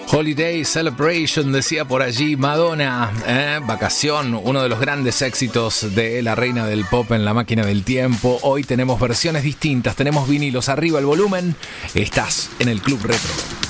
Holiday Celebration, decía por allí Madonna, Vacación, uno de los grandes éxitos de la reina del pop en la máquina del tiempo. Hoy tenemos versiones distintas, tenemos vinilos, arriba el volumen, estás en el Club Retro.